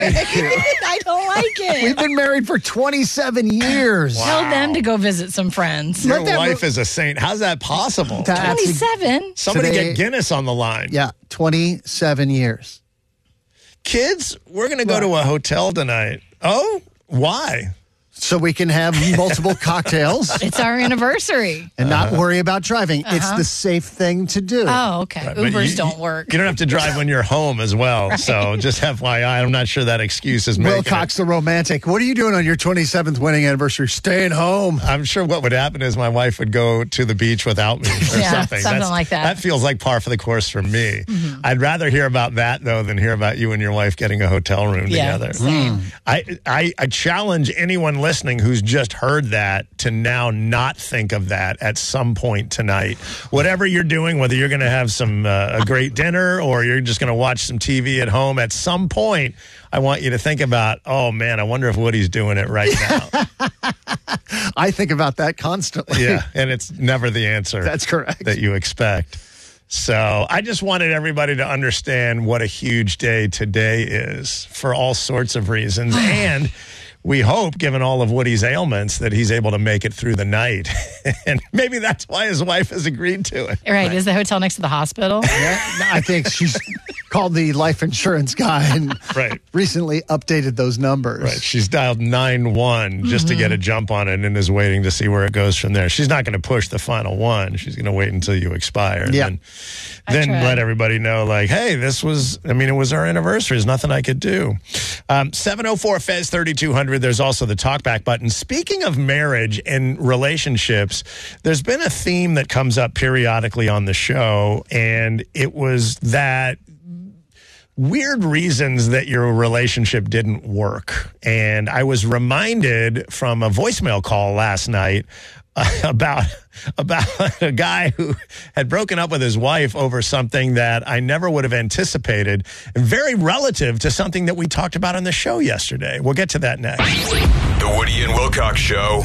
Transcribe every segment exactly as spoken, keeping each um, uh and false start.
I don't like it. We've been married for twenty-seven years. Wow. Tell them to go visit some friends. Your Let that wife mo- is a saint. How's that possible? That's ex- twenty-seven? Somebody Today- get Guinness on the line. Yeah, twenty-seven years. Kids, we're going to go to a hotel tonight. Oh, why? So we can have multiple cocktails It's our anniversary. and not worry about driving. It's Uh-huh. the safe thing to do. Oh, okay. Right, but Ubers you- don't work. You don't have to drive when you're home as well. So just F Y I, I'm not sure that excuse is making Wilcox it. the romantic. What are you doing on your twenty-seventh wedding anniversary? Staying home. I'm sure what would happen is my wife would go to the beach without me or Yeah, something. something That's- like that. That feels like par for the course for me. Mm-hmm. I'd rather hear about that, though, than hear about you and your wife getting a hotel room Yeah, together. same. I, I, I challenge anyone listening who's just heard that to now not think of that at some point tonight. Whatever you're doing, whether you're going to have some uh, a great dinner or you're just going to watch some T V at home, at some point, I want you to think about, oh, man, I wonder if Woody's doing it right now. I think about that constantly. Yeah, and it's never the answer. That's correct. That you expect. So I just wanted everybody to understand what a huge day today is for all sorts of reasons. And we hope, given all of Woody's ailments, that he's able to make it through the night. And maybe that's why his wife has agreed to it. Right. Is the hotel next to the hospital? Yeah, I think she's called the life insurance guy and Right. recently updated those numbers. Right. She's dialed nine one just to get a jump on it and is waiting to see where it goes from there. She's not going to push the final one. She's going to wait until you expire. And Yeah. Then, I then tried. let everybody know, like, hey, this was, I mean, it was our anniversary. There's nothing I could do. Um, seven oh four Fez thirty-two hundred. There's also the talkback button. Speaking of marriage and relationships, there's been a theme that comes up periodically on the show, and it was that weird reasons that your relationship didn't work. And I was reminded from a voicemail call last night uh, about about a guy who had broken up with his wife over something that I never would have anticipated, and very relative to something that we talked about on the show yesterday. We'll get to that next. The Woody and Wilcox Show.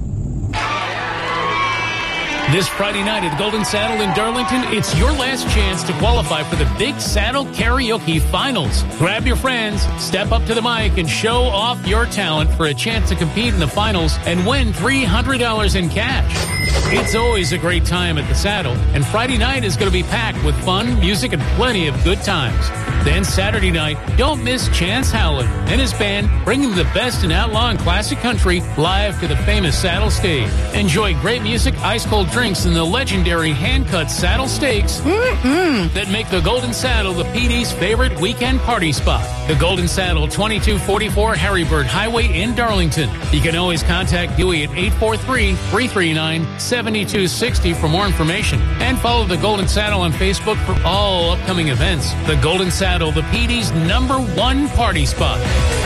This Friday night at the Golden Saddle in Darlington, it's your last chance to qualify for the Big Saddle Karaoke Finals. Grab your friends, step up to the mic, and show off your talent for a chance to compete in the finals and win three hundred dollars in cash. It's always a great time at the Saddle, and Friday night is going to be packed with fun, music, and plenty of good times. Then Saturday night, don't miss Chance Howland and his band bringing the best in outlaw and classic country live to the famous Saddle stage. Enjoy great music, ice-cold drinks, and the legendary hand-cut saddle steaks mm-mm, that make the Golden Saddle the P D's favorite weekend party spot. The Golden Saddle, twenty-two forty-four Harrybird Highway in Darlington. You can always contact Dewey at eight four three, three three nine, seven two six zero for more information. And follow the Golden Saddle on Facebook for all upcoming events. The Golden Saddle, the P D's number one party spot.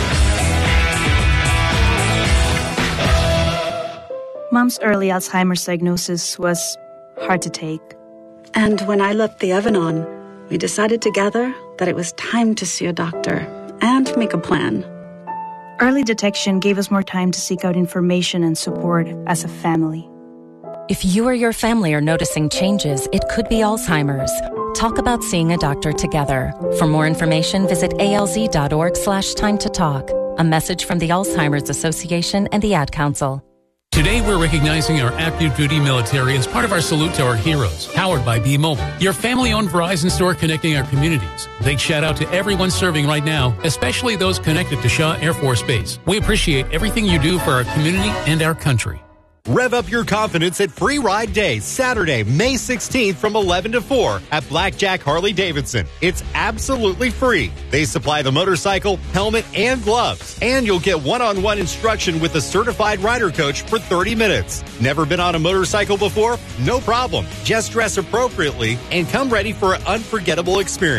Mom's early Alzheimer's diagnosis was hard to take. And when I left the oven on, we decided together that it was time to see a doctor and make a plan. Early detection gave us more time to seek out information and support as a family. If you or your family are noticing changes, it could be Alzheimer's. Talk about seeing a doctor together. For more information, visit alz.org slash time to talk. A message from the Alzheimer's Association and the Ad Council. Today, we're recognizing our active duty military as part of our salute to our heroes, powered by B-Mobile, your family-owned Verizon store connecting our communities. Big shout out to everyone serving right now, especially those connected to Shaw Air Force Base. We appreciate everything you do for our community and our country. Rev up your confidence at Free Ride Day, Saturday, May sixteenth from eleven to four at Blackjack Harley-Davidson. It's absolutely free. They supply the motorcycle, helmet, and gloves. And you'll get one-on-one instruction with a certified rider coach for thirty minutes. Never been on a motorcycle before? No problem. Just dress appropriately and come ready for an unforgettable experience.